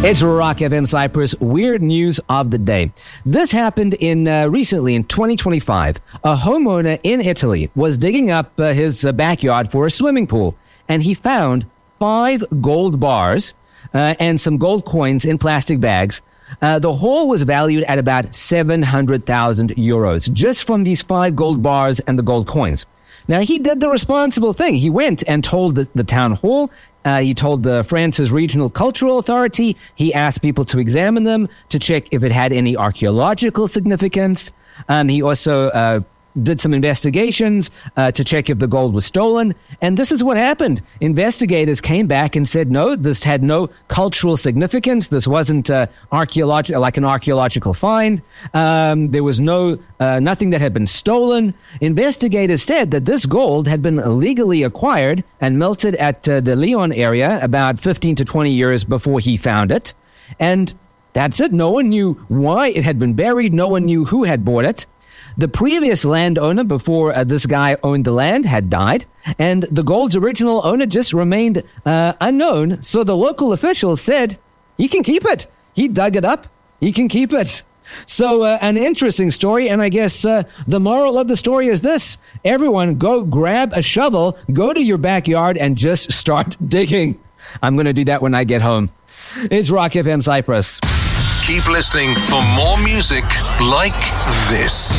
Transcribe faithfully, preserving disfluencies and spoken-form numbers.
It's Rock F M Cyprus. Weird news of the day. This happened in uh, recently in twenty twenty-five. A homeowner in Italy was digging up uh, his uh, backyard for a swimming pool, and he found five gold bars uh, and some gold coins in plastic bags. Uh, the haul was valued at about seven hundred thousand euros just from these five gold bars and the gold coins. Now, he did the responsible thing. He went and told the, the town hall. Uh, he told the France's Regional Cultural Authority. He asked people to examine them to check if it had any archaeological significance. Um, he also uh, did some investigations uh, to check if the gold was stolen. And this is what happened. Investigators came back and said, no, this had no cultural significance. This wasn't uh, archaeological, like an archaeological find. Um, there was no uh, nothing that had been stolen. Investigators said that this gold had been illegally acquired and melted at uh, the Lyon area about fifteen to twenty years before he found it. And that's it. No one knew why it had been buried. No one knew who had bought it. The previous landowner before uh, this guy owned the land had died, and the gold's original owner just remained uh, unknown. So the local officials said, he can keep it. He dug it up. He can keep it. So uh, an interesting story, and I guess uh, the moral of the story is this. Everyone go grab a shovel, go to your backyard, and just start digging. I'm going to do that when I get home. It's Rock F M Cyprus. Keep listening for more music like this.